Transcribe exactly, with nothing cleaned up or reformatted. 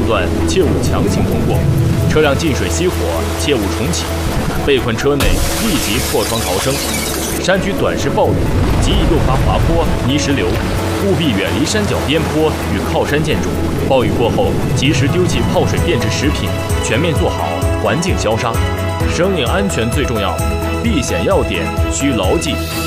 段切勿强行通过，车辆进水熄火切勿重启，被困车内立即破窗逃生。山区短时暴雨极易诱发滑坡、泥石流，务必远离山脚边坡与靠山建筑。暴雨过后，及时丢弃泡水变质食品，全面做好环境消杀。生命安全最重要，避险要点需牢记。